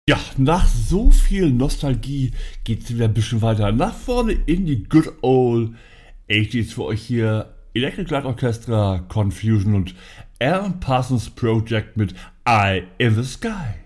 Ja, nach so viel Nostalgie geht's wieder ein bisschen weiter nach vorne in die Good Old 80s für euch hier. Electric Light Orchestra, Confusion und Alan Parsons Project mit Eye in the Sky.